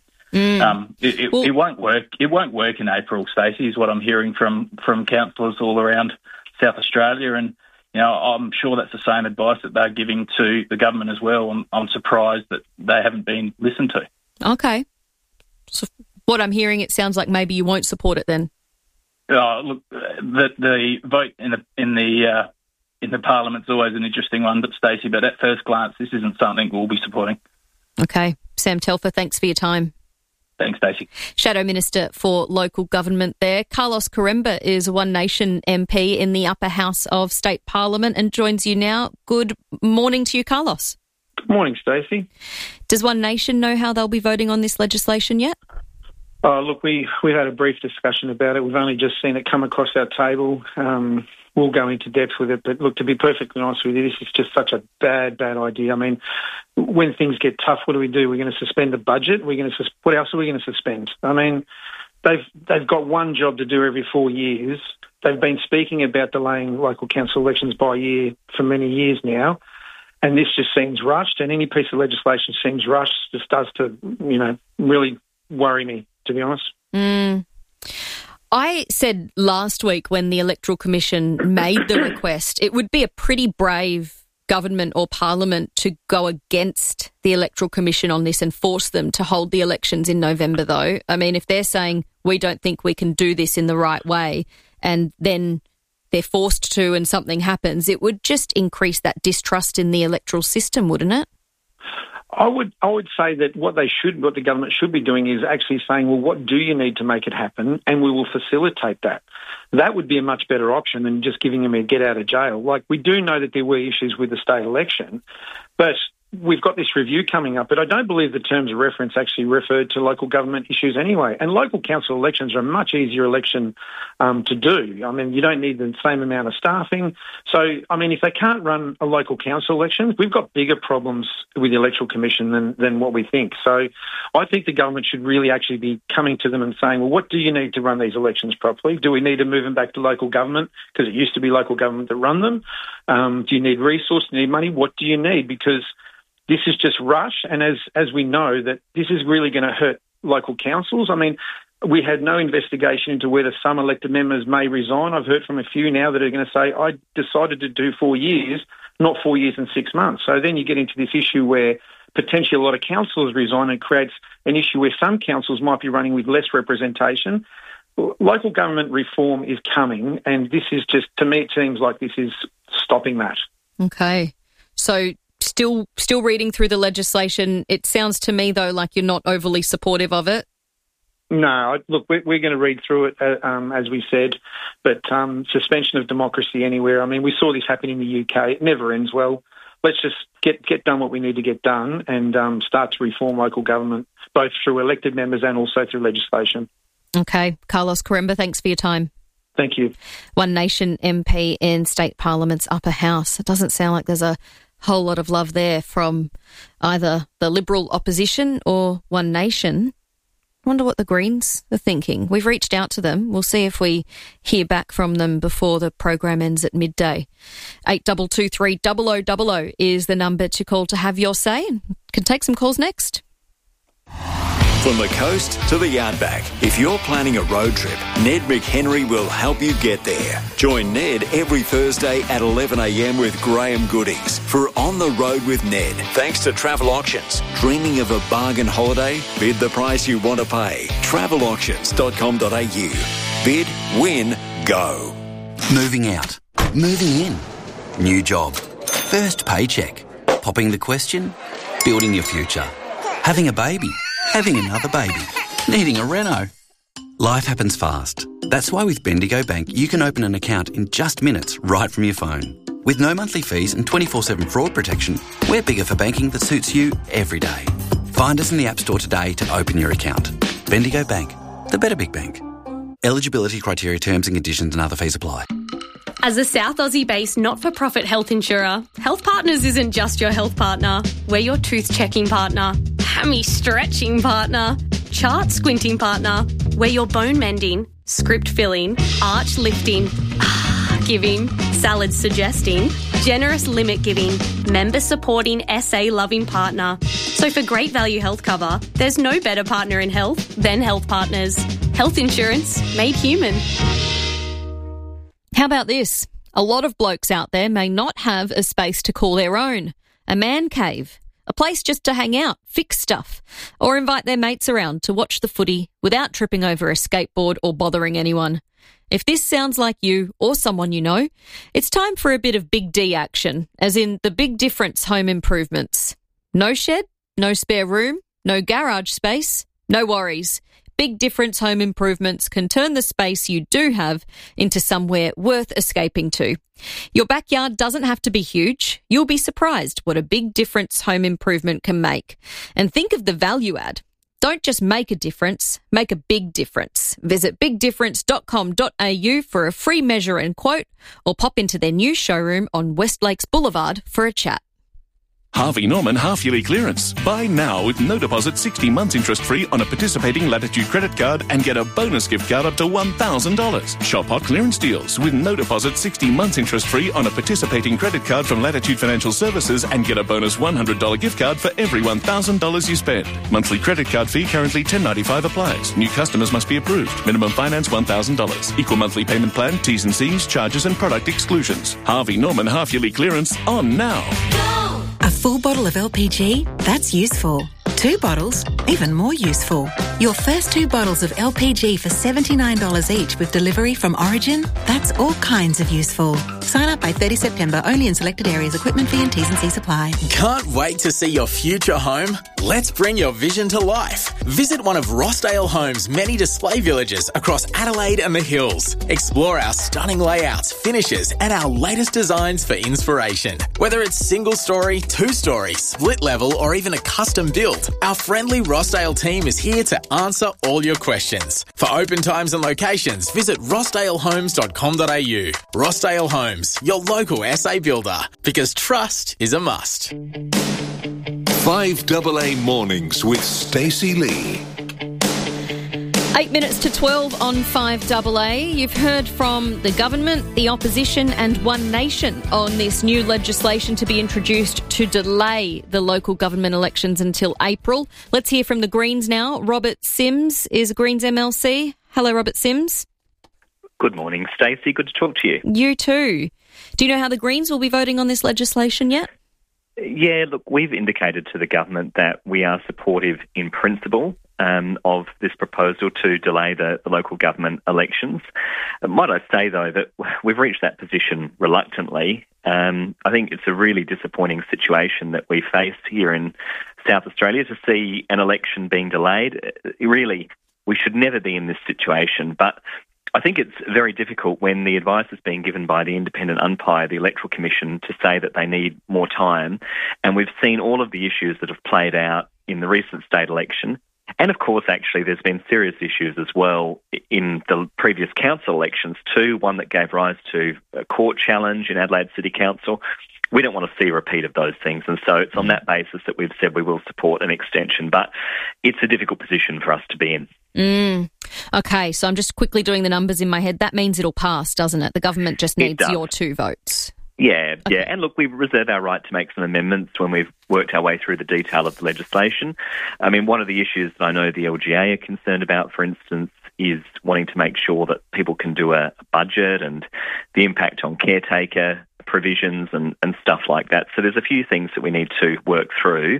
It won't work. It won't work in April, Stacey, is what I'm hearing from councillors all around South Australia, and I'm sure that's the same advice that they're giving to the government as well. I'm surprised that they haven't been listened to. Okay. So what I'm hearing, it sounds like maybe you won't support it then. Look, the vote in the Parliament's always an interesting one, but Stacey, but at first glance, this isn't something we'll be supporting. Okay. Sam Telfer, thanks for your time. Thanks, Stacey. Shadow Minister for Local Government there. Carlos Coremba is a One Nation MP in the upper house of State Parliament and joins you now. Good morning to you, Carlos. Good morning, Stacey. Does One Nation know how they'll be voting on this legislation yet? Look, we've had a brief discussion about it. We've only just seen it come across our table. We'll go into depth with it. But look, to be perfectly honest with you, this is just such a bad idea. I mean, when things get tough, what do? We're going to suspend the budget? What else are we going to suspend? I mean, they've got one job to do every 4 years. They've been speaking about delaying local council elections by a year for many years now. And this just seems rushed. And any piece of legislation seems rushed. Just does to, really worry me, to be honest. I said last week when the Electoral Commission made the request, it would be a pretty brave government or parliament to go against the Electoral Commission on this and force them to hold the elections in November, though. I mean, if they're saying we don't think we can do this in the right way and then they're forced to and something happens, it would just increase that distrust in the electoral system, wouldn't it? I would say that what the government should be doing is actually saying, well, what do you need to make it happen? And we will facilitate that. That would be a much better option than just giving them a get out of jail. Like, we do know that there were issues with the state election, but we've got this review coming up, but I don't believe the terms of reference actually referred to local government issues anyway. And local council elections are a much easier election to do. I mean, you don't need the same amount of staffing. So, I mean, if they can't run a local council election, we've got bigger problems with the Electoral Commission than what we think. So I think the government should really actually be coming to them and saying, well, what do you need to run these elections properly? Do we need to move them back to local government? Because it used to be local government that run them. Do you need resource? Do you need money? What do you need? Because this is just rush, and as we know, that this is really going to hurt local councils. I mean, We had no investigation into whether some elected members may resign. I've heard from a few now that are going to say, I decided to do 4 years, not 4 years and 6 months. So then you get into this issue where potentially a lot of councillors resign and creates an issue where some councils might be running with less representation. Local government reform is coming, and this is just, to me, it seems like this is stopping that. Okay. So still reading through the legislation, it sounds to me, though, like you're not overly supportive of it. No, look, we're going to read through it, as we said, but suspension of democracy anywhere. I mean, we saw this happen in the UK. It never ends well. Let's just get done what we need to get done and start to reform local government, both through elected members and also through legislation. Okay. Carlos Coremba, thanks for your time. Thank you. One Nation MP in State Parliament's upper house. It doesn't sound like there's a whole lot of love there from either the Liberal opposition or One Nation. Wonder what the Greens are thinking. We've reached out to them. We'll see if we hear back from them before the program ends at midday. 8223 0000 is the number to call to have your say. Can take some calls next. From the coast to the outback, if you're planning a road trip, Ned McHenry will help you get there. Join Ned every Thursday at 11 a.m. with Graham Goodings for On the Road with Ned. Thanks to Travel Auctions. Dreaming of a bargain holiday? Bid the price you want to pay. Travelauctions.com.au. Bid, win, go. Moving out. Moving in. New job. First paycheck. Popping the question? Building your future. Having a baby. Having another baby. Needing a reno. Life happens fast. That's why with Bendigo Bank, you can open an account in just minutes right from your phone. With no monthly fees and 24/7 fraud protection, we're bigger for banking that suits you every day. Find us in the App Store today to open your account. Bendigo Bank, the better big bank. Eligibility criteria, terms and conditions and other fees apply. As a South Aussie-based not-for-profit health insurer, Health Partners isn't just your health partner. We're your tooth-checking partner, hammy-stretching partner, chart-squinting partner. We're your bone-mending, script-filling, arch-lifting, giving, salad-suggesting, generous limit-giving, member-supporting, SA-loving partner. So for great value health cover, there's no better partner in health than Health Partners. Health insurance made human. How about this? A lot of blokes out there may not have a space to call their own. A man cave. A place just to hang out, fix stuff, or invite their mates around to watch the footy without tripping over a skateboard or bothering anyone. If this sounds like you or someone you know, it's time for a bit of Big D action, as in the Big Difference home improvements. No shed, no spare room, no garage space, no worries. Big Difference home improvements can turn the space you do have into somewhere worth escaping to. Your backyard doesn't have to be huge. You'll be surprised what a Big Difference home improvement can make. And think of the value add. Don't just make a difference, make a big difference. Visit bigdifference.com.au for a free measure and quote, or pop into their new showroom on West Lakes Boulevard for a chat. Harvey Norman half-yearly clearance. Buy now with no deposit, 60 months interest-free on a participating Latitude credit card and get a bonus gift card up to $1,000. Shop hot clearance deals with no deposit, 60 months interest-free on a participating credit card from Latitude Financial Services and get a bonus $100 gift card for every $1,000 you spend. Monthly credit card fee currently $10.95 applies. New customers must be approved. Minimum finance $1,000. Equal monthly payment plan, T's and C's, charges and product exclusions. Harvey Norman half-yearly clearance on now. A full bottle of LPG? That's useful. 2 bottles? Even more useful. Your first 2 bottles of LPG for $79 each with delivery from Origin? That's all kinds of useful. Sign up by 30 September, only in selected areas. Equipment fee and T's and C's apply. Can't wait to see your future home? Let's bring your vision to life. Visit one of Rossdale Homes' many display villages across Adelaide and the Hills. Explore our stunning layouts, finishes and our latest designs for inspiration. Whether it's single story, 2-story, split level or even a custom build, our friendly Rossdale team is here to answer all your questions. For open times and locations, visit rossdalehomes.com.au. Rossdale Homes, your local SA builder, because trust is a must. 5AA Mornings with Stacey Lee. 8 minutes to 12 on 5AA. You've heard from the government, the opposition and One Nation on this new legislation to be introduced to delay the local government elections until April. Let's hear from the Greens now. Robert Sims is a Greens MLC. Hello, Robert Sims. Good morning, Stacey. Good to talk to you. You too. Do you know how the Greens will be voting on this legislation yet? Yeah, look, we've indicated to the government that we are supportive in principle of this proposal to delay the local government elections. Might I say, though, that we've reached that position reluctantly. I think it's a really disappointing situation that we face here in South Australia to see an election being delayed. Really, we should never be in this situation, but I think it's very difficult when the advice is being given by the independent umpire, the Electoral Commission, to say that they need more time. And we've seen all of the issues that have played out in the recent state election. And, of course, actually, there's been serious issues as well in the previous council elections too, one that gave rise to a court challenge in Adelaide City Council. We don't want to see a repeat of those things, and so it's on that basis that we've said we will support an extension. But it's a difficult position for us to be in. Okay, so I'm just quickly doing the numbers in my head. That means it'll pass, doesn't it? The government just needs your 2 votes. Yeah. And look, we reserve our right to make some amendments when we've worked our way through the detail of the legislation. I mean, one of the issues that I know the LGA are concerned about, for instance, is wanting to make sure that people can do a budget and the impact on caretaker provisions and stuff like that. So there's a few things that we need to work through.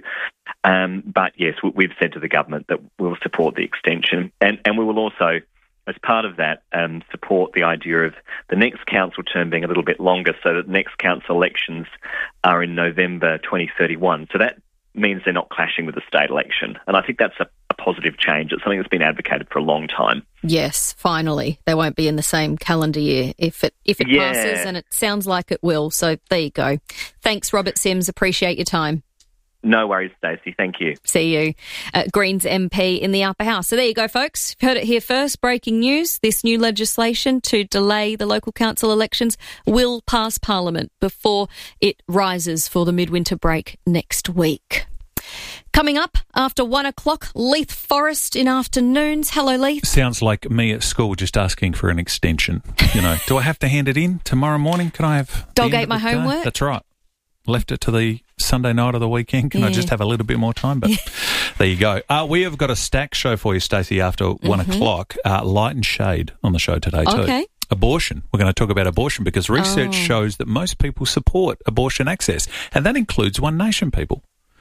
But yes, we've said to the government that we'll support the extension, and we will also, as part of that, support the idea of the next council term being a little bit longer, so that the next council elections are in November 2031. So that means they're not clashing with the state election. And I think that's a positive change. It's something that's been advocated for a long time. Yes, finally. They won't be in the same calendar year if it passes, and it sounds like it will. So there you go. Thanks, Robert Sims. Appreciate your time. No worries, Stacey. Thank you. See you. Greens MP in the upper house. So there you go, folks. Heard it here first. Breaking news. This new legislation to delay the local council elections will pass Parliament before it rises for the midwinter break next week. Coming up after 1 o'clock, Leith Forest in afternoons. Hello, Leith. Sounds like me at school just asking for an extension. You know, do I have to hand it in tomorrow morning? Can I have dog ate my homework? That's right. Left it to the Sunday night of the weekend. Can I just have a little bit more time? But there you go. We have got a stack show for you, Stacey, after 1 o'clock. Light and shade on the show today too. Okay. Abortion. We're going to talk about abortion because research shows that most people support abortion access, and that includes One Nation people.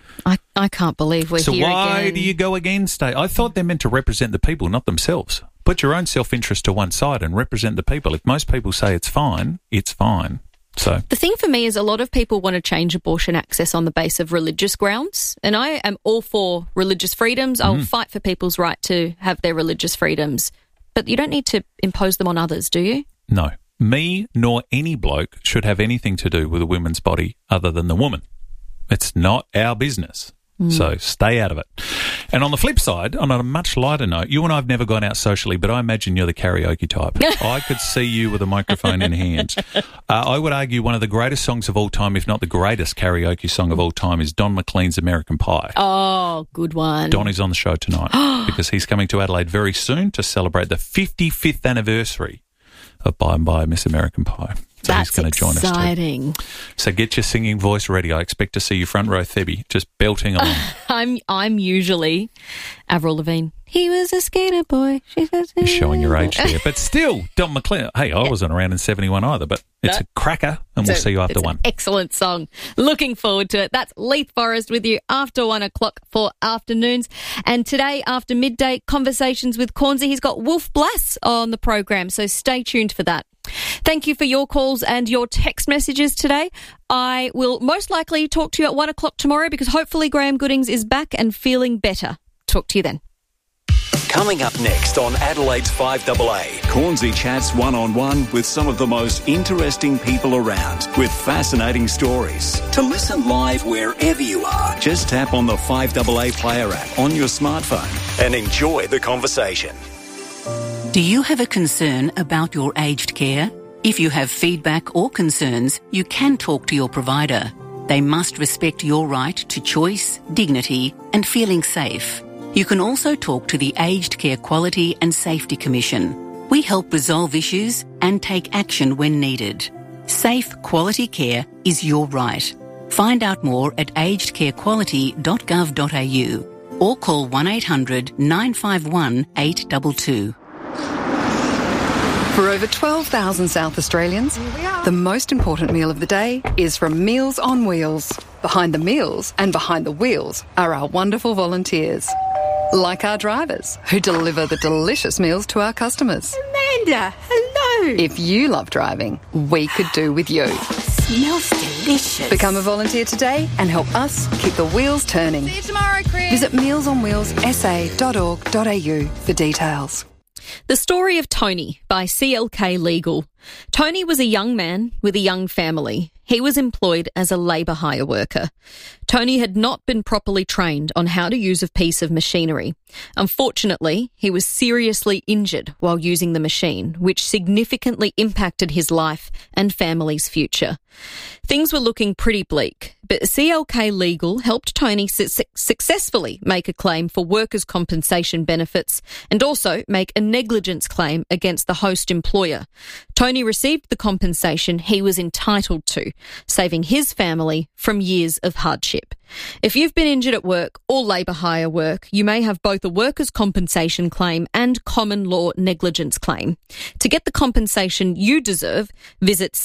I can't believe we're here again. So why do you go against state? I thought they're meant to represent the people, not themselves. Put your own self-interest to one side and represent the people. If most people say it's fine, it's fine. So the thing for me is a lot of people want to change abortion access on the basis of religious grounds, and I am all for religious freedoms. I'll fight for people's right to have their religious freedoms, but you don't need to impose them on others, do you? No. Me nor any bloke should have anything to do with a woman's body other than the woman. It's not our business. So stay out of it. And on the flip side, on a much lighter note, you and I have never gone out socially, but I imagine you're the karaoke type. I could see you with a microphone in hand. I would argue one of the greatest songs of all time, if not the greatest karaoke song of all time, is Don McLean's American Pie. Oh, good one. Don is on the show tonight because he's coming to Adelaide very soon to celebrate the 55th anniversary of By and By Miss American Pie. So That's he's going to join exciting. us too. So get your singing voice ready. I expect to see you front row Thebby just belting along. I'm usually Avril Lavigne. He was a skater boy. You're showing your age there. But still, Don McLean. Hey, I wasn't around in 71 either, but it's a cracker, and we'll see you after 1. Excellent song. Looking forward to it. That's Leith Forest with you after 1 o'clock for afternoons. And today, after midday, conversations with Cornsey. He's got Wolf Blass on the program, so stay tuned for that. Thank you for your calls and your text messages today. I will most likely talk to you at 1 o'clock tomorrow because hopefully Graham Goodings is back and feeling better. Talk to you then. Coming up next on Adelaide's 5AA, Cornsey chats one-on-one with some of the most interesting people around with fascinating stories. To listen live wherever you are, just tap on the 5AA Player app on your smartphone and enjoy the conversation. Do you have a concern about your aged care? If you have feedback or concerns, you can talk to your provider. They must respect your right to choice, dignity, and feeling safe. You can also talk to the Aged Care Quality and Safety Commission. We help resolve issues and take action when needed. Safe, quality care is your right. Find out more at agedcarequality.gov.au or call 1800 951 822. For over 12,000 South Australians, the most important meal of the day is from Meals on Wheels. Behind the meals and behind the wheels are our wonderful volunteers. Like our drivers, who deliver the delicious meals to our customers. Amanda, hello. If you love driving, we could do with you. Smells delicious. Become a volunteer today and help us keep the wheels turning. See you tomorrow, Chris. Visit mealsonwheelssa.org.au for details. The Story of Tony by CLK Legal. Tony was a young man with a young family. He was employed as a labour hire worker. Tony had not been properly trained on how to use a piece of machinery. Unfortunately, he was seriously injured while using the machine, which significantly impacted his life and family's future. Things were looking pretty bleak, but CLK Legal helped Tony successfully make a claim for workers' compensation benefits and also make a negligence claim against the host employer. Tony received the compensation he was entitled to, saving his family from years of hardship. If you've been injured at work or labour hire work, you may have both a workers' compensation claim and common law negligence claim. To get the compensation you deserve, visit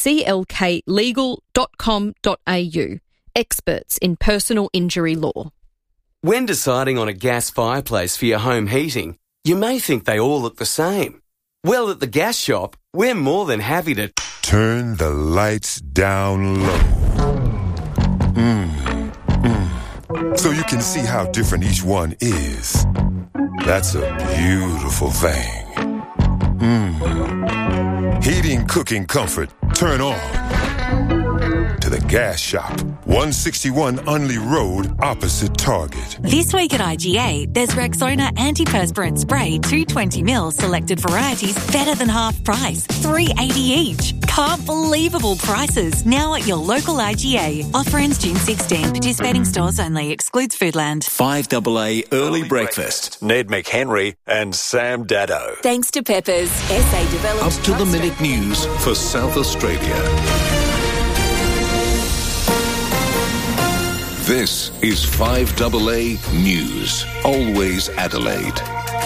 clklegal.com.au. Experts in personal injury law. When deciding on a gas fireplace for your home heating, you may think they all look the same. Well, at the gas shop, we're more than happy to turn the lights down low. So you can see how different each one is. That's a beautiful thing. Heating, cooking, comfort. Turn on to the gas shop. 161 Unley Road, opposite Target. This week at IGA, there's Rexona antiperspirant spray, 220ml, selected varieties, better than half price, $3.80 each. Can't believable prices. Now at your local IGA. Offer ends June 16. Participating stores only. Excludes Foodland. 5AA Early Breakfast. Ned McHenry and Sam Daddo. Thanks to Peppers, SA developed Up to the minute news for South Australia. This is 5AA News. Always Adelaide.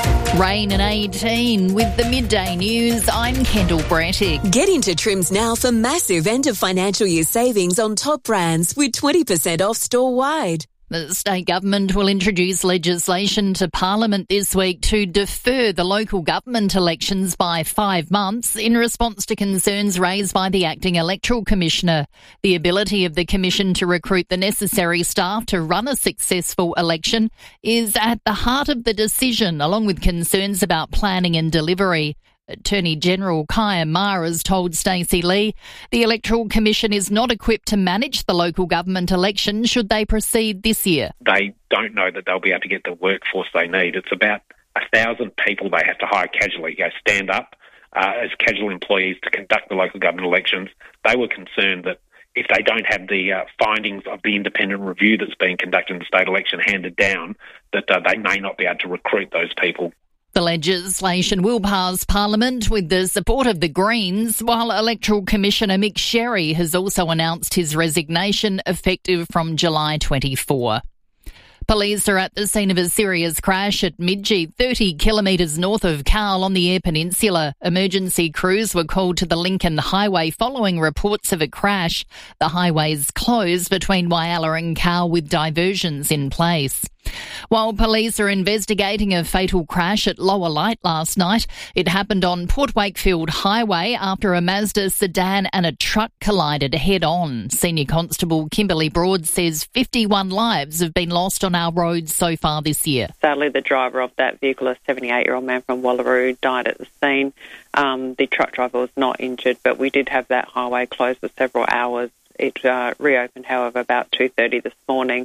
Rain and 18 with the midday news. I'm Kendall Brattick. Get into Trims now for massive end of financial year savings on top brands with 20% off store-wide. The state government will introduce legislation to Parliament this week to defer the local government elections by 5 months in response to concerns raised by the acting electoral commissioner. The ability of the commission to recruit the necessary staff to run a successful election is at the heart of the decision, along with concerns about planning and delivery. Attorney General Kaya Ma has told Stacey Lee the Electoral Commission is not equipped to manage the local government election should they proceed this year. They don't know that they'll be able to get the workforce they need. It's about 1,000 people they have to hire casually, stand up as casual employees to conduct the local government elections. They were concerned that if they don't have the findings of the independent review that's being conducted in the state election handed down, that they may not be able to recruit those people. The legislation will pass Parliament with the support of the Greens, while Electoral Commissioner Mick Sherry has also announced his resignation effective from July 24. Police are at the scene of a serious crash at Midgee, 30 kilometres north of Cowell on the Eyre Peninsula. Emergency crews were called to the Lincoln Highway following reports of a crash. The highway is closed between Whyalla and Cowell with diversions in place. While police are investigating a fatal crash at Lower Light last night, it happened on Port Wakefield Highway after a Mazda sedan and a truck collided head-on. Senior Constable Kimberly Broad says 51 lives have been lost on our roads so far this year. Sadly, the driver of that vehicle, a 78-year-old man from Wallaroo, died at the scene. The truck driver was not injured, but we did have that highway closed for several hours. It reopened, however, about 2:30 this morning.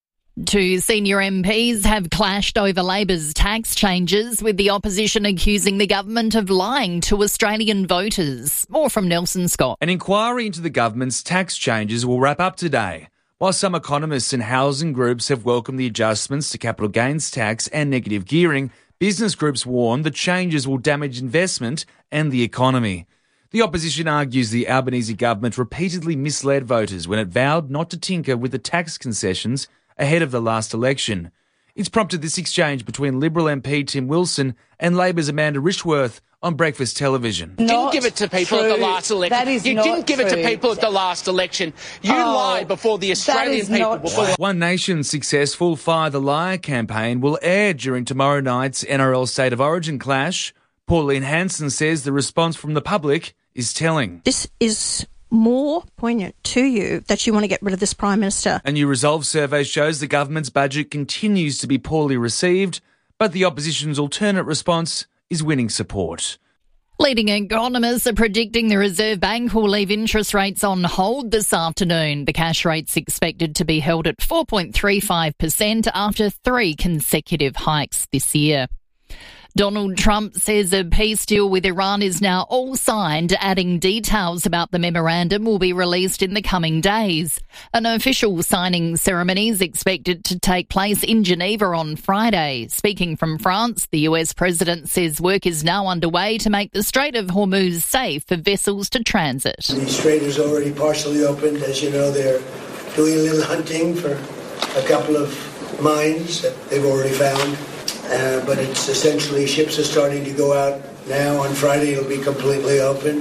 Two senior MPs have clashed over Labor's tax changes, with the opposition accusing the government of lying to Australian voters. More from Nelson Scott. An inquiry into the government's tax changes will wrap up today. While some economists and housing groups have welcomed the adjustments to capital gains tax and negative gearing, business groups warn the changes will damage investment and the economy. The opposition argues the Albanese government repeatedly misled voters when it vowed not to tinker with the tax concessions ahead of the last election. It's prompted this exchange between Liberal MP Tim Wilson and Labor's Amanda Richworth on breakfast television. You didn't give it to people at the last election. That is you not didn't give it to true. people at the last election. You lied before the Australian people. One Nation's successful Fire the Liar campaign will air during tomorrow night's NRL State of Origin clash. Pauline Hanson says the response from the public is telling. This is more poignant to you that you want to get rid of this Prime Minister. A new Resolve survey shows the government's budget continues to be poorly received, but the opposition's alternate response is winning support. Leading economists are predicting the Reserve Bank will leave interest rates on hold this afternoon. The cash rate's expected to be held at 4.35% after 3 consecutive hikes this year. Donald Trump says a peace deal with Iran is now all signed, adding details about the memorandum will be released in the coming days. An official signing ceremony is expected to take place in Geneva on Friday. Speaking from France, the US president says work is now underway to make the Strait of Hormuz safe for vessels to transit. The strait is already partially opened. As you know, they're doing a little hunting for a couple of mines that they've already found. But it's essentially ships are starting to go out now. On Friday, it'll be completely opened.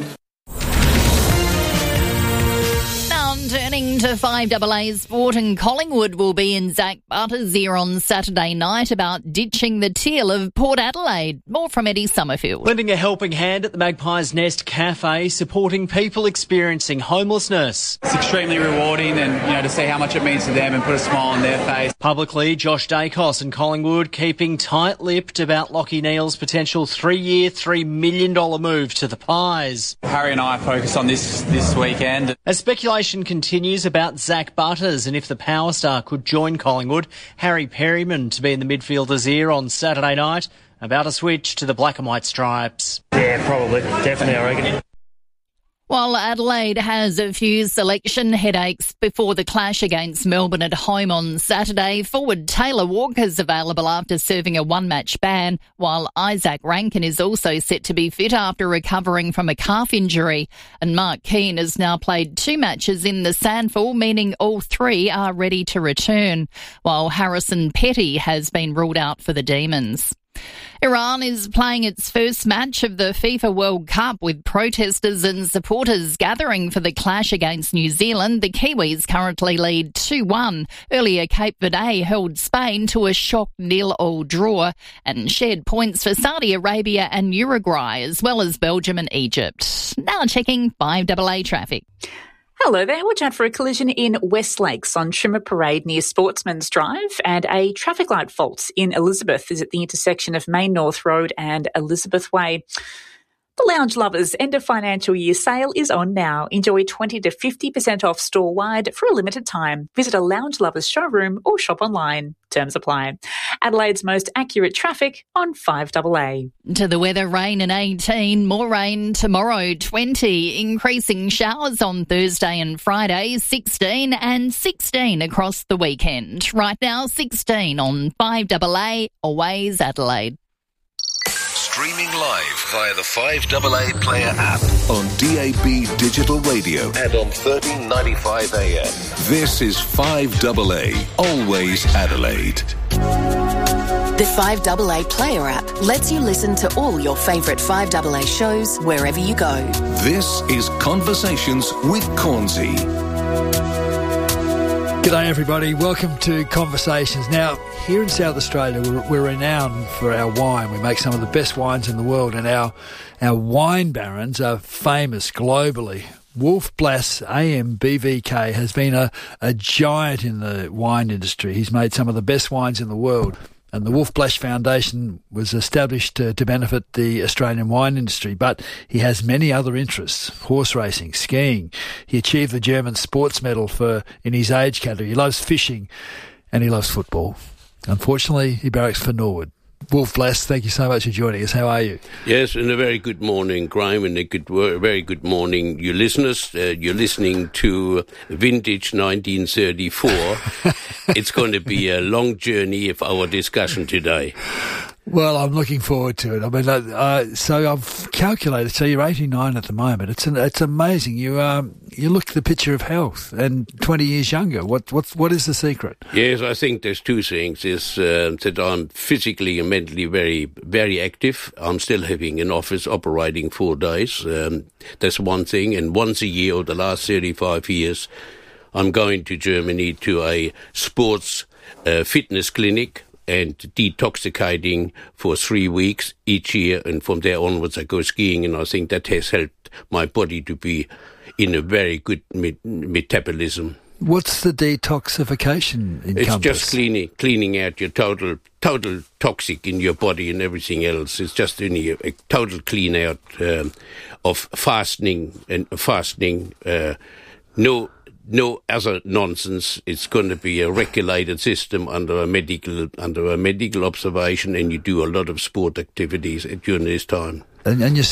Now turning to 5AA Sport, and Collingwood will be in Zach Butters' ear on Saturday night about ditching the teal of Port Adelaide. More from Eddie Summerfield. Lending a helping hand at the Magpies Nest Cafe, supporting people experiencing homelessness. It's extremely rewarding, and to see how much it means to them and put a smile on their face. Publicly, Josh Dacos and Collingwood keeping tight-lipped about Lachie Neale's potential 3-year, $3 million move to the Pies. Harry and I focus on this weekend. As speculation continues about Zach Butters and if the power star could join Collingwood, Harry Perryman to be in the midfielder's ear on Saturday night about a switch to the black and white stripes. Yeah, probably. Definitely, I reckon. While Adelaide has a few selection headaches before the clash against Melbourne at home on Saturday, forward Taylor Walker's available after serving a one-match ban, while Isaac Rankin is also set to be fit after recovering from a calf injury. And Mark Keane has now played 2 matches in the SANFL, meaning all 3 are ready to return, while Harrison Petty has been ruled out for the Demons. Iran is playing its first match of the FIFA World Cup with protesters and supporters gathering for the clash against New Zealand. The Kiwis currently lead 2-1. Earlier, Cape Verde held Spain to a shock 0-0 draw and shared points for Saudi Arabia and Uruguay, as well as Belgium and Egypt. Now checking 5AA traffic. Hello there. Watch out for a collision in West Lakes on Trimmer Parade near Sportsman's Drive, and a traffic light fault in Elizabeth is at the intersection of Main North Road and Elizabeth Way. The Lounge Lovers end of financial year sale is on now. Enjoy 20 to 50% off store-wide for a limited time. Visit a Lounge Lovers showroom or shop online. Terms apply. Adelaide's most accurate traffic on 5AA. To the weather, rain at 18, more rain tomorrow, 20, increasing showers on Thursday and Friday, 16 and 16 across the weekend. Right now, 16 on 5AA, always Adelaide. Streaming live via the 5AA Player app on DAB Digital Radio and on 1395 AM. This is 5AA, always Adelaide. The 5AA Player app lets you listen to all your favourite 5AA shows wherever you go. This is Conversations with Cornsey. G'day everybody, welcome to Conversations. Now, here in South Australia, we're renowned for our wine. We make some of the best wines in the world, and our wine barons are famous globally. Wolf Blass AMBVK has been a giant in the wine industry. He's made some of the best wines in the world. And the Wolf Blass Foundation was established to benefit the Australian wine industry, but he has many other interests: horse racing, skiing. He achieved the German sports medal in his age category. He loves fishing and he loves football. Unfortunately, he barracks for Norwood. Wolf Bless, thank you so much for joining us. How are you? Yes, and a very good morning, Graham, and a very good morning, you listeners. You're listening to Vintage 1934. It's going to be a long journey of our discussion today. Well, I'm looking forward to it. I mean, so I've calculated. So you're 89 at the moment. It's amazing. You look the picture of health and 20 years younger. What is the secret? Yes, I think there's two things. Is that I'm physically and mentally very, very active. I'm still having an office operating 4 days. That's one thing. And once a year, over the last 35 years, I'm going to Germany to a sports fitness clinic and detoxicating for 3 weeks each year, and from there onwards I go skiing, and I think that has helped my body to be in a very good metabolism. What's the detoxification encompass? It's just cleaning out your total toxic in your body and everything else. It's just only a total clean out of fasting. No other nonsense. It's going to be a regulated system under a medical observation, and you do a lot of sport activities during this time. And you're